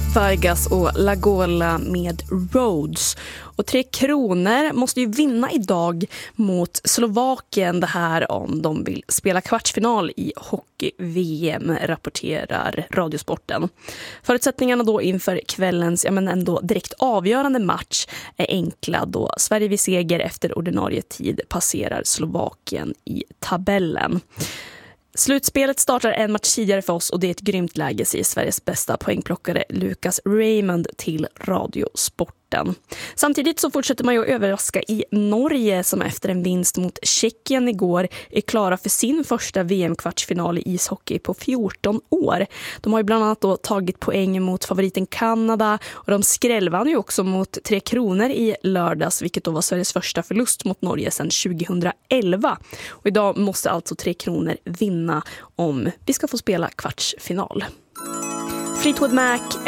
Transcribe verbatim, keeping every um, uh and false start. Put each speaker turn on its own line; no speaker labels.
Vargas och Lagola med Rhodes. Och Tre Kronor måste ju vinna idag mot Slovakien, det här om de vill spela kvartsfinal i hockey-V M, rapporterar Radiosporten. Förutsättningarna då inför kvällens, ja men ändå direkt avgörande match är enkla då Sverige vid seger efter ordinarie tid passerar Slovakien i tabellen. Slutspelet startar en match tidigare för oss och det är ett grymt läge, säger Sveriges bästa poängplockare Lucas Raymond till Radiosporten. Samtidigt så fortsätter man ju att överraska i Norge som efter en vinst mot Tjeckien igår är klara för sin första V M-kvartsfinal i ishockey på fjorton år. De har ju bland annat då tagit poäng mot favoriten Kanada och de skrällvann ju också mot Tre Kronor i lördags, vilket då var Sveriges första förlust mot Norge sedan tjugohundraelva. Och idag måste alltså Tre Kronor vinna om vi ska få spela kvartsfinal. Fleetwood Mac